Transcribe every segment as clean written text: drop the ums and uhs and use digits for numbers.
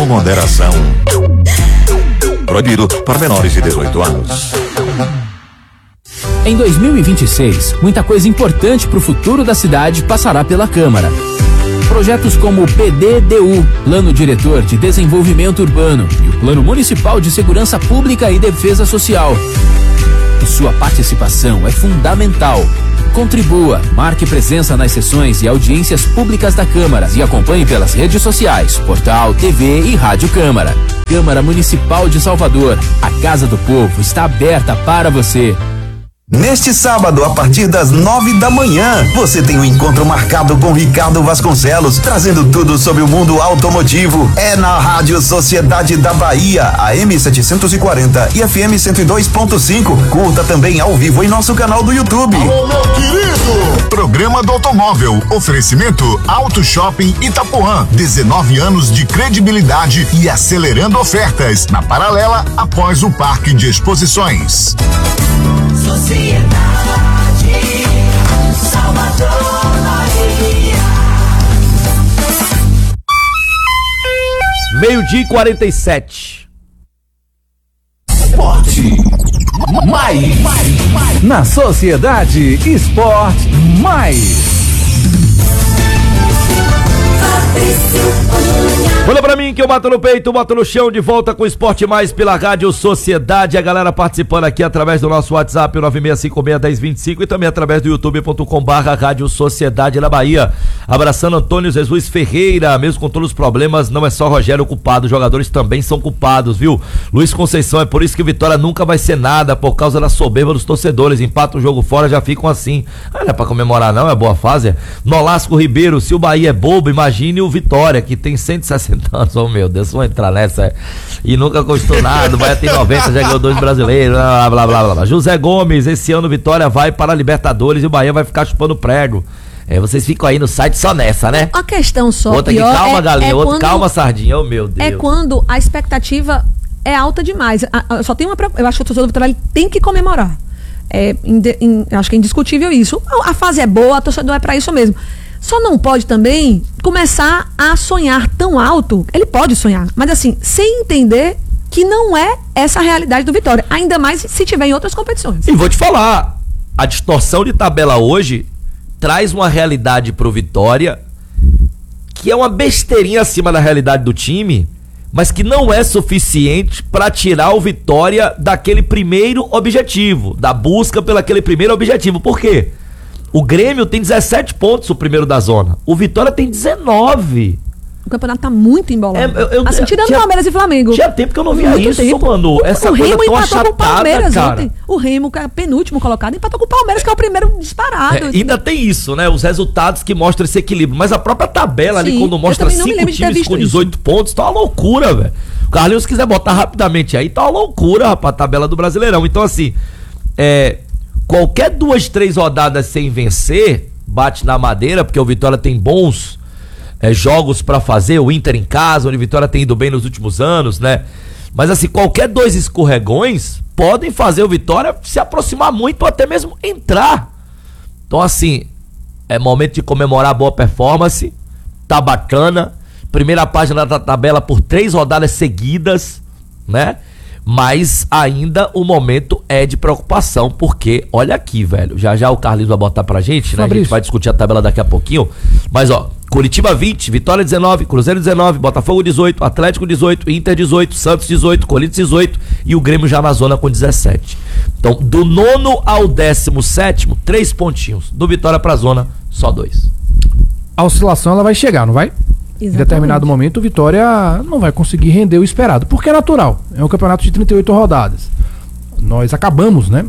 com moderação. Proibido para menores de 18 anos. Em 2026, muita coisa importante para o futuro da cidade passará pela Câmara. Projetos como o PDDU, Plano Diretor de Desenvolvimento Urbano, e o Plano Municipal de Segurança Pública e Defesa Social. E sua participação é fundamental. Contribua, marque presença nas sessões e audiências públicas da Câmara e acompanhe pelas redes sociais, portal, TV e Rádio Câmara. Câmara Municipal de Salvador, a Casa do Povo está aberta para você. Neste sábado, a partir das 9 da manhã, você tem um encontro marcado com Ricardo Vasconcelos, trazendo tudo sobre o mundo automotivo. É na Rádio Sociedade da Bahia, AM 740 e FM 102.5. Curta também ao vivo em nosso canal do YouTube. Alô, meu querido! Programa do Automóvel. Oferecimento Auto Shopping Itapuã. 19 anos de credibilidade e acelerando ofertas. Na paralela, após o Parque de Exposições. Sociedade Salvador, Bahia. 12:47. Esporte mais. Na Sociedade Esporte Mais. Olha pra mim que eu bato no peito, boto no chão, de volta com o Esporte Mais pela Rádio Sociedade. A galera participando aqui através do nosso WhatsApp, 96561025, e também através do youtube.com/Rádio Sociedade da Bahia. Abraçando Antônio Jesus Ferreira, mesmo com todos os problemas, não é só Rogério culpado, os jogadores também são culpados, viu? Luiz Conceição, é por isso que Vitória nunca vai ser nada, por causa da soberba dos torcedores. Empata o jogo fora, já ficam assim. Não é pra comemorar não, é boa fase. Nolasco Ribeiro, se o Bahia é bobo, imagine o Vitória, que tem 160 anos, oh meu Deus, vou entrar nessa, e nunca custou nada, o Bahia tem 90, já ganhou 2 brasileiros, blá, blá, blá, blá, blá. José Gomes, esse ano o Vitória vai para a Libertadores e o Bahia vai ficar chupando prego. Vocês ficam aí no site só nessa, né? A questão só outra pior aqui, calma, galinha, outra, quando, calma, sardinha, oh meu Deus. É quando a expectativa é alta demais. Só tem eu acho que o torcedor do Vitória ele tem que comemorar. Acho que é indiscutível isso. A fase é boa, o torcedor é pra isso mesmo. Só não pode também começar a sonhar tão alto. Ele pode sonhar, mas assim, sem entender que não é essa a realidade do Vitória. Ainda mais se tiver em outras competições. E vou te falar, a distorção de tabela hoje traz uma realidade pro Vitória que é uma besteirinha acima da realidade do time, mas que não é suficiente para tirar o Vitória daquele primeiro objetivo, da busca pelo aquele primeiro objetivo. Por quê? O Grêmio tem 17 pontos, o primeiro da zona. O Vitória tem 19. O campeonato tá muito embolado. Assim, tirando Palmeiras e Flamengo. Tinha tempo que eu não via muito isso, tempo. Mano. Essa o coisa Remo tão empatou com o Palmeiras cara. ontem. O Remo, que é penúltimo colocado, empatou com o Palmeiras, que é o primeiro disparado. Ainda tem isso, né? Os resultados que mostram esse equilíbrio. Mas a própria tabela ali, quando mostra 5 times com 18 pontos, tá uma loucura, velho. O Carlinhos, se quiser botar rapidamente aí, tá uma loucura, rapaz, a tabela do Brasileirão. Então, assim, qualquer 2, 3 rodadas sem vencer, bate na madeira, porque o Vitória tem bons jogos pra fazer, o Inter em casa, onde o Vitória tem ido bem nos últimos anos, né? Mas assim, qualquer 2 escorregões podem fazer o Vitória se aproximar muito ou até mesmo entrar. Então assim, é momento de comemorar a boa performance, tá bacana, primeira página da tabela por 3 rodadas seguidas, né? Mas ainda o momento é de preocupação, porque olha aqui, velho, já o Carlinhos vai botar pra gente, né? A gente vai discutir a tabela daqui a pouquinho, mas ó, Curitiba 20, Vitória 19, Cruzeiro 19, Botafogo 18, Atlético 18, Inter 18, Santos 18, Corinthians 18 e o Grêmio já na zona com 17. Então, do 9º ao 17º, 3 pontinhos. Do Vitória pra zona, só 2. A oscilação ela vai chegar, não vai? Exatamente. Em determinado momento o Vitória não vai conseguir render o esperado, porque é natural, é um campeonato de 38 rodadas. Nós acabamos, né,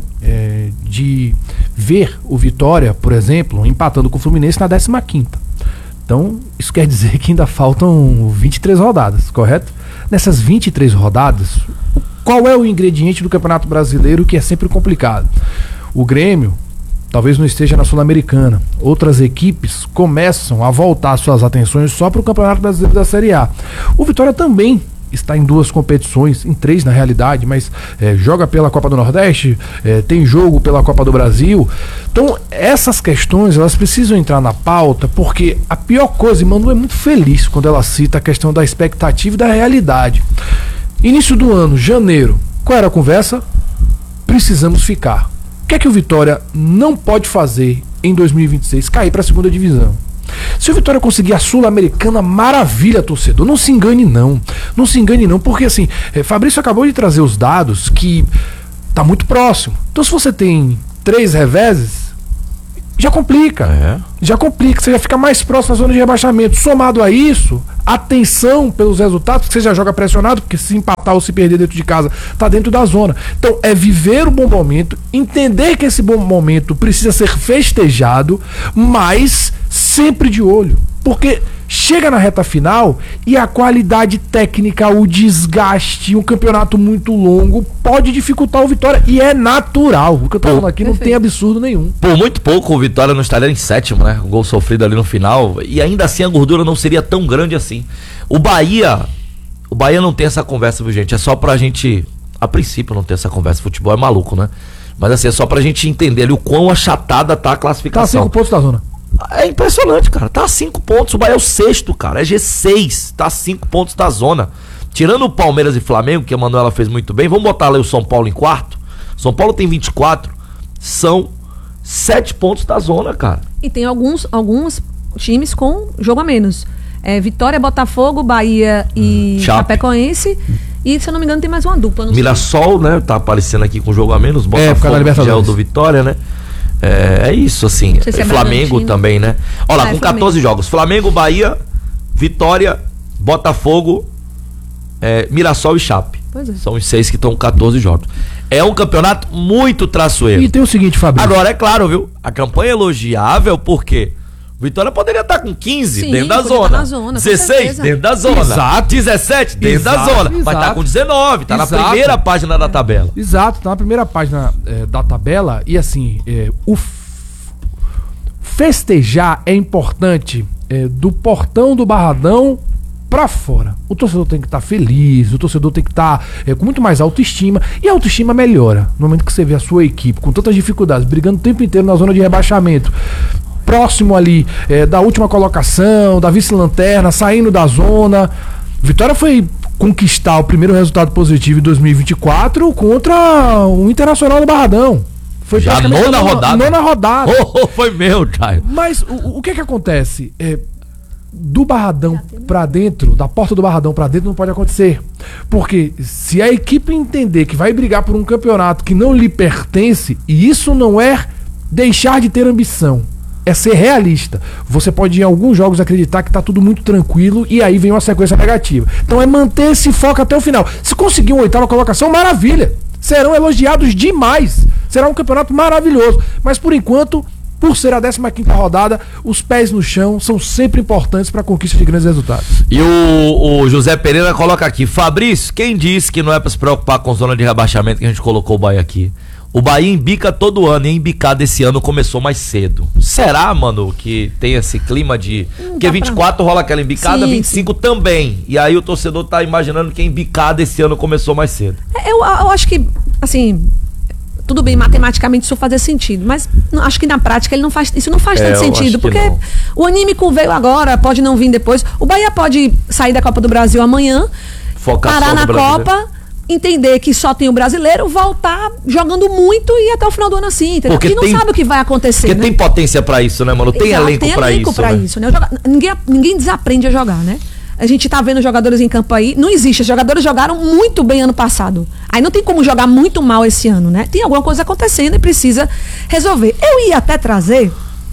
de ver o Vitória, por exemplo, empatando com o Fluminense na 15ª. Então, isso quer dizer que ainda faltam 23 rodadas, correto? Nessas 23 rodadas, qual é o ingrediente do Campeonato Brasileiro que é sempre complicado? O Grêmio talvez não esteja na Sul-Americana. Outras equipes começam a voltar suas atenções só para o Campeonato Brasileiro da Série A. O Vitória também está em 2 competições, em 3 na realidade, mas joga pela Copa do Nordeste, tem jogo pela Copa do Brasil. Então, essas questões, elas precisam entrar na pauta, porque a pior coisa, e Manu é muito feliz quando ela cita a questão da expectativa e da realidade. Início do ano, janeiro, qual era a conversa? Precisamos ficar. O que é que o Vitória não pode fazer em 2026? Cair para a 2ª divisão. Se o Vitória conseguir a Sul-Americana, maravilha, torcedor. Não se engane não. Não se engane não, porque assim, Fabrício acabou de trazer os dados que tá muito próximo. Então se você tem 3 reveses, já complica. Já complica, você já fica mais próximo da zona de rebaixamento. Somado a isso, atenção pelos resultados, porque você já joga pressionado, porque se empatar ou se perder dentro de casa, tá dentro da zona. Então é viver o bom momento, entender que esse bom momento precisa ser festejado, mas sempre de olho. Porque chega na reta final e a qualidade técnica, o desgaste, um campeonato muito longo pode dificultar o Vitória, e é natural. O que eu tô falando aqui não tem absurdo nenhum. Por muito pouco o Vitória não estaria em 7º, né? O gol sofrido ali no final, e ainda assim a gordura não seria tão grande assim. O Bahia não tem essa conversa, viu, gente? É só pra gente, a princípio não ter essa conversa, futebol é maluco, né? Mas assim, é só pra gente entender ali o quão achatada tá a classificação. Tá 5 pontos da zona. É impressionante, cara. Tá a 5 pontos. O Bahia é o 6º, cara. É G6. Tá a 5 pontos da zona. Tirando o Palmeiras e Flamengo, que a Manuela fez muito bem. Vamos botar lá o São Paulo em 4º. São Paulo tem 24. São 7 pontos da zona, cara. E tem alguns times com jogo a menos. Vitória, Botafogo, Bahia e Chapecoense. E, se eu não me engano, tem mais uma dupla. Mirassol, né? Tá aparecendo aqui com jogo a menos. Botafogo, que já é o do Vitória, né? É isso, assim. Flamengo também, né? Olha lá, com 14 jogos. Flamengo, Bahia, Vitória, Botafogo, Mirassol e Chape. São os 6 que estão com 14 jogos. É um campeonato muito traçoeiro. E tem o seguinte, Fabrício. Agora, é claro, viu? A campanha é elogiável porque Vitória poderia estar com 15 dentro da zona. 16 dentro da zona. Exato. 17 dentro da zona. Mas tá com 19, tá na primeira página da tabela. Exato, tá na primeira página da tabela. E assim, o festejar é importante do portão do Barradão pra fora. O torcedor tem que estar feliz, o torcedor tem que estar com muito mais autoestima, e a autoestima melhora no momento que você vê a sua equipe com tantas dificuldades, brigando o tempo inteiro na zona de rebaixamento, próximo ali da última colocação, da vice-lanterna, saindo da zona. Vitória foi conquistar o primeiro resultado positivo em 2024 contra o Internacional do Barradão. Foi já nona rodada. Nona rodada. Foi meu, Caio. Mas o que acontece? Do Barradão pra dentro, da porta do Barradão pra dentro, não pode acontecer. Porque se a equipe entender que vai brigar por um campeonato que não lhe pertence, e isso não é deixar de ter ambição, é ser realista. Você pode em alguns jogos acreditar que tá tudo muito tranquilo e aí vem uma sequência negativa. Então é manter esse foco até o final. Se conseguir uma 8ª colocação, maravilha. Serão elogiados demais. Será um campeonato maravilhoso. Mas por enquanto, por ser a 15ª rodada, os pés no chão são sempre importantes para a conquista de grandes resultados. E o José Pereira coloca aqui: Fabrício, quem disse que não é para se preocupar com zona de rebaixamento que a gente colocou o Bahia aqui? O Bahia embica todo ano, e embicar desse ano começou mais cedo. Será, mano, que tem esse clima de... Porque 24 rola aquela embicada, 25 também. E aí o torcedor tá imaginando que a embicada esse ano começou mais cedo. Eu acho que, assim, tudo bem, matematicamente isso fazer sentido, mas acho que na prática isso não faz tanto sentido, porque o anímico veio agora, pode não vir depois. O Bahia pode sair da Copa do Brasil amanhã, parar na Copa, entender que só tem o brasileiro, voltar jogando muito e até o final do ano assim, entendeu? Porque não sabe o que vai acontecer. Porque tem potência pra isso, né, mano? Tem elenco pra isso. Tem elenco pra isso, né? Ninguém desaprende a jogar, né? A gente tá vendo jogadores em campo aí, não existe, os jogadores jogaram muito bem ano passado. Aí não tem como jogar muito mal esse ano, né? Tem alguma coisa acontecendo e precisa resolver. Eu ia até trazer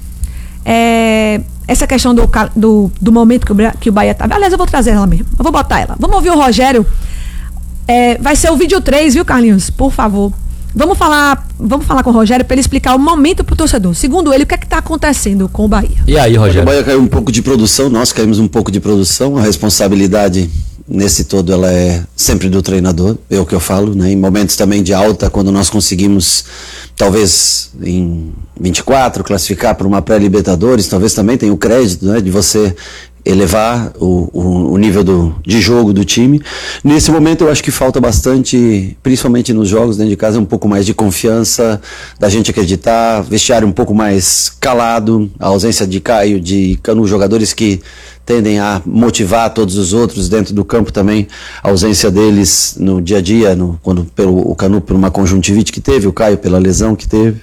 essa questão do momento que o Bahia tá. Aliás, eu vou trazer ela mesmo. Eu vou botar ela. Vamos ouvir o Rogério. Vai ser o vídeo 3, viu, Carlinhos? Por favor. Vamos falar com o Rogério para ele explicar o momento pro torcedor. Segundo ele, o que é que tá acontecendo com o Bahia? E aí, Rogério? O Bahia caiu um pouco de produção, nós caímos um pouco de produção, a responsabilidade nesse todo, ela é sempre do treinador, é o que eu falo, né? Em momentos também de alta, quando nós conseguimos, talvez em 24, classificar para uma pré-Libertadores, talvez também tenha o crédito, né, de você elevar o nível de jogo do time. Nesse momento eu acho que falta bastante, principalmente nos jogos dentro de casa, um pouco mais de confiança, da gente acreditar, vestiário um pouco mais calado, a ausência de Caio, de Canu, jogadores que tendem a motivar todos os outros dentro do campo também, a ausência deles no dia a dia, quando o Canu por uma conjuntivite que teve, o Caio pela lesão que teve.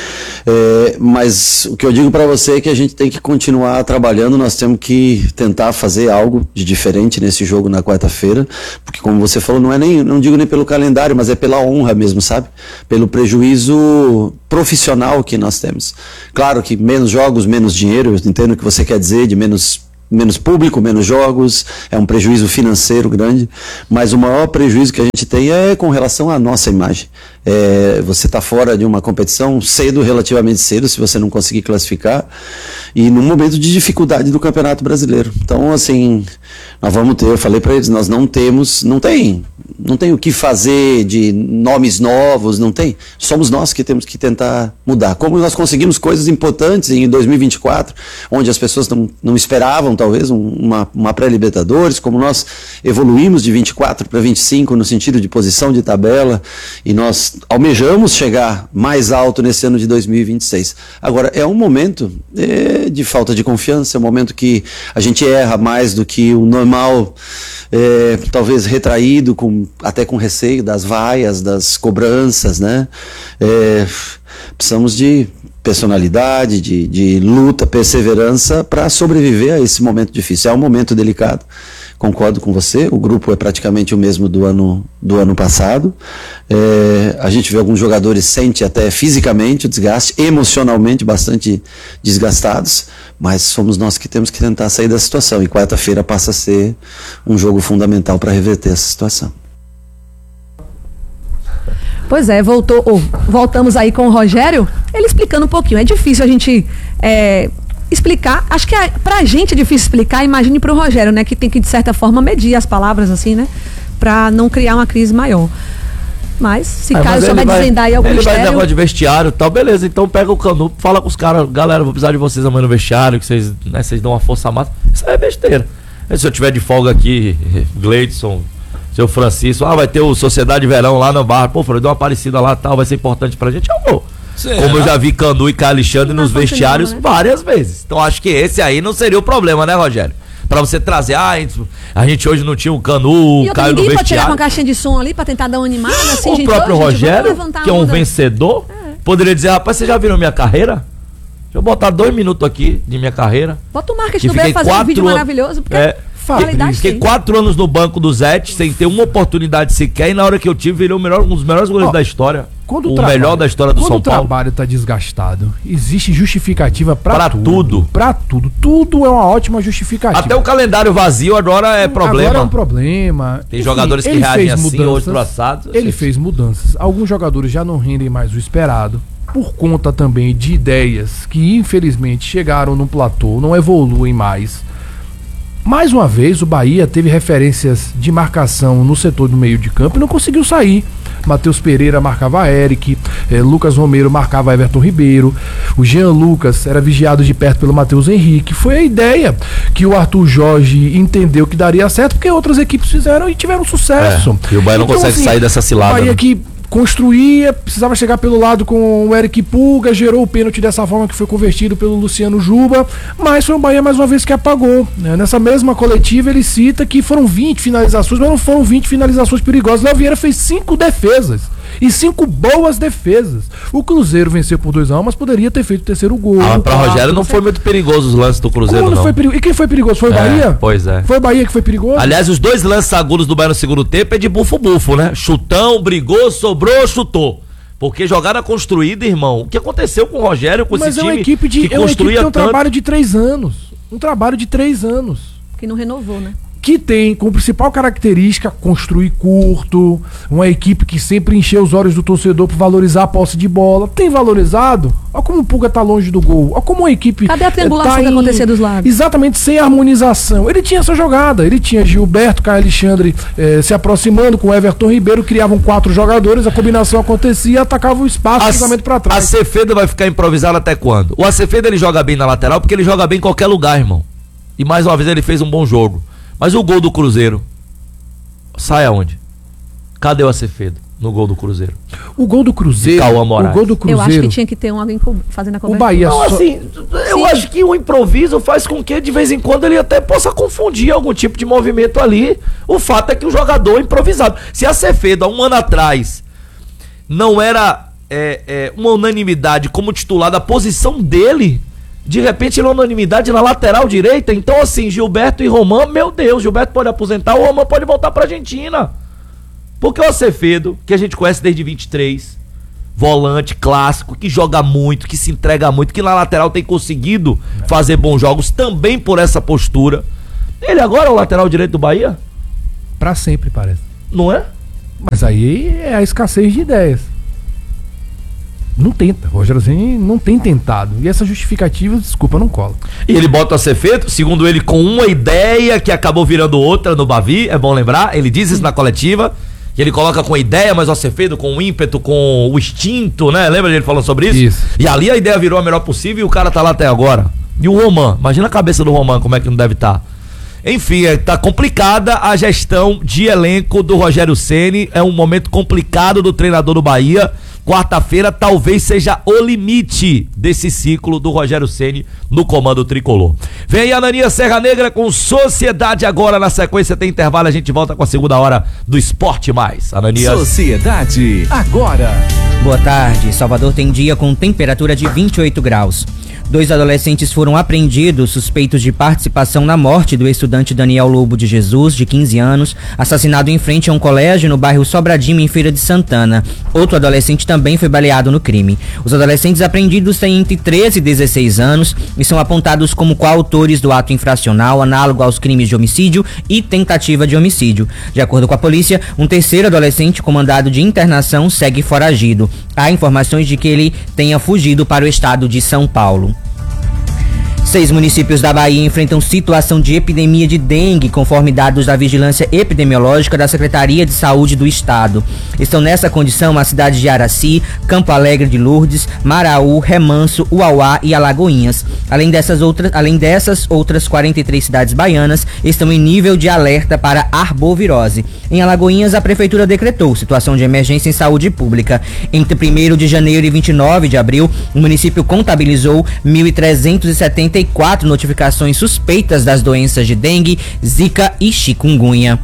Mas o que eu digo para você é que a gente tem que continuar trabalhando, nós temos que tentar fazer algo de diferente nesse jogo na quarta-feira, porque como você falou, não digo nem pelo calendário, mas é pela honra mesmo, sabe? Pelo prejuízo profissional que nós temos. Claro que menos jogos, menos dinheiro, eu entendo o que você quer dizer, de menos público, menos jogos, é um prejuízo financeiro grande, mas o maior prejuízo que a gente tem é com relação à nossa imagem. Você está fora de uma competição cedo, relativamente cedo, se você não conseguir classificar, e num momento de dificuldade do Campeonato Brasileiro. Então, assim, nós vamos ter, eu falei para eles, nós não tem o que fazer de nomes novos, não tem. Somos nós que temos que tentar mudar. Como nós conseguimos coisas importantes em 2024, onde as pessoas não esperavam, talvez, uma pré-Libertadores, como nós evoluímos de 24 para 25 no sentido de posição de tabela, e nós almejamos chegar mais alto nesse ano de 2026. Agora, é um momento de falta de confiança, é um momento que a gente erra mais do que o normal, talvez retraído, até com receio das vaias, das cobranças, né? Precisamos de personalidade, de luta, perseverança para sobreviver a esse momento difícil. É um momento delicado, concordo com você, o grupo é praticamente o mesmo do ano passado. A gente vê alguns jogadores sente até fisicamente o desgaste, emocionalmente bastante desgastados, mas somos nós que temos que tentar sair da situação, e quarta-feira passa a ser um jogo fundamental para reverter essa situação. Pois é, voltamos aí com o Rogério, ele explicando um pouquinho. É difícil a gente explicar, acho que pra gente é difícil explicar, imagine pro Rogério, né, que tem que de certa forma medir as palavras assim, né, pra não criar uma crise maior. Mas se Caio souber desvendar aí algum mistério... Ele vai negócio de vestiário e tal, beleza, então pega o Canu, fala com os caras, galera, vou precisar de vocês amanhã no vestiário, que vocês dão uma força massa. Isso aí é besteira. Se eu tiver de folga aqui, Gleidson, seu Francisco, vai ter o Sociedade Verão lá no bar, pô, deu uma parecida lá, tal, vai ser importante pra gente, amor. Como eu já vi Canu e Caio Alexandre nos vestiários várias vezes. Então acho que esse aí não seria o problema, né, Rogério? Pra você trazer, a gente hoje não tinha o Canu, o Caio no vestiário. Pode tirar uma caixinha de som ali pra tentar dar uma animada, assim, o próprio Rogério, que é um vencedor, poderia dizer, rapaz, você já viram minha carreira? Deixa eu botar 2 minutos aqui de minha carreira. Bota o marketing do bem fazer um vídeo maravilhoso, porque... Fiquei 4 anos no banco do Zete sem ter uma oportunidade sequer, e na hora que eu tive, virei um dos melhores goleiros da história. Melhor da história do São Paulo. Quando o trabalho tá desgastado, existe justificativa pra tudo. Pra tudo. Tudo é uma ótima justificativa. Até o calendário vazio agora é problema. Agora é um problema. Tem jogadores que reagem assim, outros assados. Ele fez mudanças. Alguns jogadores já não rendem mais o esperado, por conta também de ideias que infelizmente chegaram no platô, não evoluem mais. Mais uma vez, o Bahia teve referências de marcação no setor do meio de campo e não conseguiu sair. Matheus Pereira marcava Eric, Lucas Romero marcava Everton Ribeiro, o Jean Lucas era vigiado de perto pelo Matheus Henrique. Foi a ideia que o Arthur Jorge entendeu que daria certo, porque outras equipes fizeram e tiveram sucesso. E o Bahia não consegue sair dessa cilada. O Bahia que construía, precisava chegar pelo lado com o Eric Pulga, gerou o pênalti dessa forma que foi convertido pelo Luciano Juba, mas foi o Bahia mais uma vez que apagou, né? Nessa mesma coletiva ele cita que foram 20 finalizações, mas não foram 20 finalizações perigosas. Léo Vieira fez 5 defesas e 5 boas defesas. O Cruzeiro venceu por 2-1, mas poderia ter feito o terceiro gol. Pra Rogério não foi muito perigoso os lances do Cruzeiro, não. E quem foi perigoso? Foi o Bahia? Pois é. Foi o Bahia que foi perigoso? Aliás, os 2 lances agudos do Bahia no segundo tempo é de bufo-bufo, né? Chutão, brigou, sobrou, chutou. Porque jogada construída, irmão, o que aconteceu com o Rogério, com esse time? Mas é uma equipe que construía um trabalho de 3 anos. Um trabalho de 3 anos. Que não renovou, né? que tem como principal característica construir curto, uma equipe que sempre encheu os olhos do torcedor por valorizar a posse de bola. Tem valorizado? Olha como o Pulga tá longe do gol. Olha como a equipe... Cadê a triangulação que acontecia dos lados? Exatamente, sem harmonização. Ele tinha essa jogada. Ele tinha Gilberto, Caio Alexandre se aproximando com Everton Ribeiro, criavam 4 jogadores, a combinação acontecia, atacava o espaço, cruzamento pra trás. A Acevedo vai ficar improvisado até quando? O Acevedo ele joga bem na lateral porque ele joga bem em qualquer lugar, irmão. E mais uma vez ele fez um bom jogo. Mas o gol do Cruzeiro sai aonde? Cadê o Acevedo no gol do Cruzeiro? O gol do Cruzeiro. Cauã Moraes. O gol do Cruzeiro. Eu acho que tinha que ter alguém fazendo a cobertura. O Bahia não, assim, eu acho que o improviso faz com que de vez em quando ele até possa confundir algum tipo de movimento ali. O fato é que o jogador é improvisado. Se a Acevedo há um ano atrás não era uma unanimidade como titular da posição dele, de repente ele é unanimidade na lateral direita. Então assim, Gilberto e Román, meu Deus, Gilberto pode aposentar, o Román pode voltar pra Argentina. Porque o Acevedo, que a gente conhece desde 23, volante clássico, que joga muito, que se entrega muito, que na lateral tem conseguido fazer bons jogos, também por essa postura. Ele agora é o lateral direito do Bahia? Pra sempre, parece. Não é? Mas aí é a escassez de ideias. Não tenta, Rogério Ceni não tem tentado. E essa justificativa, desculpa, não cola. E ele bota o Acevedo, segundo ele, com uma ideia que acabou virando outra no Bavi, é bom lembrar, ele diz isso na coletiva, que ele coloca com ideia, mas o Acevedo com o ímpeto, com o instinto, né? Lembra ele falando sobre isso? Isso. E ali a ideia virou a melhor possível e o cara tá lá até agora. E o Román, imagina a cabeça do Román, como é que não deve estar. Enfim, tá complicada a gestão de elenco do Rogério Ceni, é um momento complicado do treinador do Bahia. Quarta-feira talvez seja o limite desse ciclo do Rogério Ceni no comando tricolor. Vem aí Ananias Serra Negra com Sociedade agora. Na sequência tem intervalo, a gente volta com a segunda hora do Esporte Mais. Ananias. Sociedade agora. Boa tarde. Salvador tem dia com temperatura de 28 graus. 2 adolescentes foram apreendidos suspeitos de participação na morte do estudante Daniel Lobo de Jesus, de 15 anos, assassinado em frente a um colégio no bairro Sobradinho, em Feira de Santana. Outro adolescente também foi baleado no crime. Os adolescentes apreendidos têm entre 13 e 16 anos e são apontados como coautores do ato infracional análogo aos crimes de homicídio e tentativa de homicídio. De acordo com a polícia, um terceiro adolescente com mandado de internação segue foragido. Há informações de que ele tenha fugido para o estado de São Paulo. 6 municípios da Bahia enfrentam situação de epidemia de dengue, conforme dados da Vigilância Epidemiológica da Secretaria de Saúde do Estado. Estão nessa condição as cidades de Araci, Campo Alegre de Lourdes, Maraú, Remanso, Uauá e Alagoinhas. Além dessas outras 43 cidades baianas estão em nível de alerta para arbovirose. Em Alagoinhas, a Prefeitura decretou situação de emergência em saúde pública. Entre 1º de janeiro e 29 de abril, o município contabilizou 1.374 notificações suspeitas das doenças de dengue, zika e chikungunya.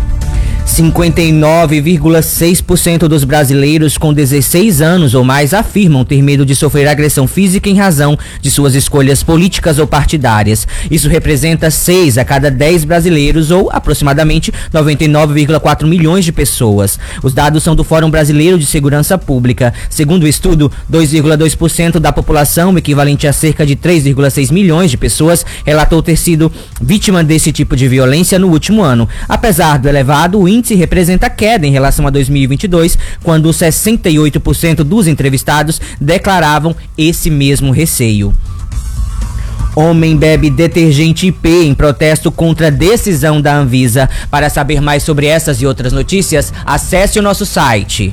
59,6% dos brasileiros com 16 anos ou mais afirmam ter medo de sofrer agressão física em razão de suas escolhas políticas ou partidárias. Isso representa 6 a cada 10 brasileiros, ou aproximadamente 99,4 milhões de pessoas. Os dados são do Fórum Brasileiro de Segurança Pública. Segundo o estudo, 2,2% da população, equivalente a cerca de 3,6 milhões de pessoas, relatou ter sido vítima desse tipo de violência no último ano. Apesar do elevado, o índice representa queda em relação a 2022, quando 68% dos entrevistados declaravam esse mesmo receio. Homem bebe detergente IP em protesto contra a decisão da Anvisa. Para saber mais sobre essas e outras notícias, acesse o nosso site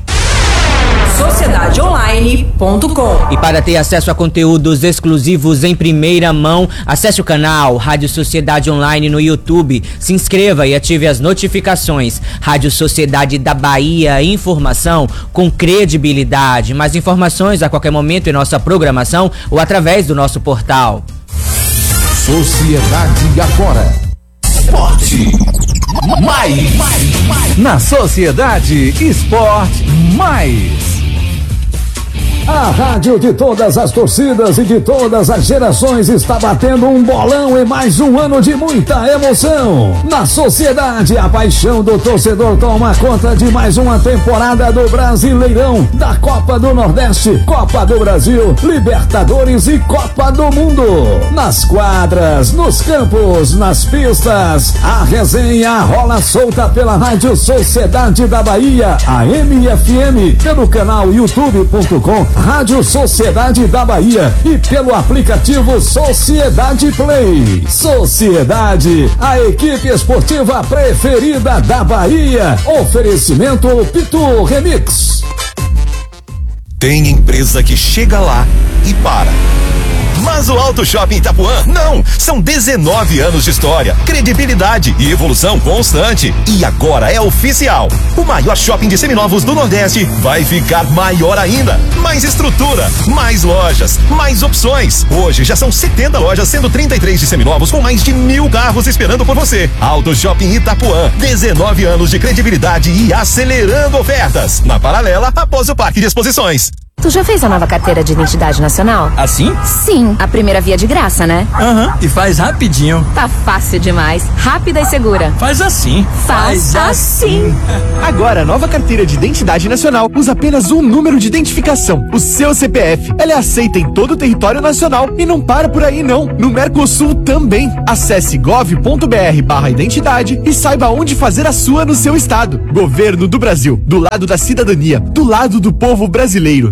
sociedadeonline.com. E para ter acesso a conteúdos exclusivos em primeira mão, acesse o canal Rádio Sociedade Online no YouTube, se inscreva e ative as notificações. Rádio Sociedade da Bahia, informação com credibilidade. Mais informações a qualquer momento em nossa programação ou através do nosso portal. Sociedade agora. Esporte Mais. Na Sociedade Esporte Mais. A rádio de todas as torcidas e de todas as gerações está batendo um bolão em mais um ano de muita emoção. Na Sociedade, a paixão do torcedor toma conta de mais uma temporada do Brasileirão, da Copa do Nordeste, Copa do Brasil, Libertadores e Copa do Mundo. Nas quadras, nos campos, nas pistas, a resenha rola solta pela Rádio Sociedade da Bahia, a MFM, pelo canal youtube.com Rádio Sociedade da Bahia e pelo aplicativo Sociedade Play. Sociedade, a equipe esportiva preferida da Bahia. Oferecimento Pitu Remix. Tem empresa que chega lá e para. Mas o Auto Shopping Itapuã, não! São 19 anos de história, credibilidade e evolução constante. E agora é oficial. O maior shopping de seminovos do Nordeste vai ficar maior ainda. Mais estrutura, mais lojas, mais opções. Hoje já são 70 lojas, sendo 33 de seminovos com mais de 1.000 carros esperando por você. Auto Shopping Itapuã, 19 anos de credibilidade e acelerando ofertas. Na paralela, após o Parque de Exposições. Tu já fez a nova carteira de identidade nacional? Assim? Sim, a primeira via de graça, né? Aham, e faz rapidinho. Tá fácil demais, rápida e segura. Faz assim. Faz assim. Agora, a nova carteira de identidade nacional usa apenas um número de identificação, o seu CPF. Ela é aceita em todo o território nacional e não para por aí não. No Mercosul também. Acesse gov.br/identidade e saiba onde fazer a sua no seu estado. Governo do Brasil, do lado da cidadania, do lado do povo brasileiro.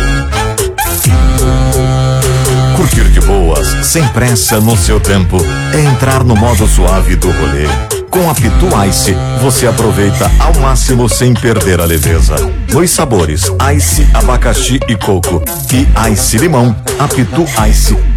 Curtir de boas, sem pressa no seu tempo, é entrar no modo suave do rolê. Com a Pitu Ice, você aproveita ao máximo sem perder a leveza. 2 sabores, Ice, abacaxi e coco. E Ice limão. A Pitu Ice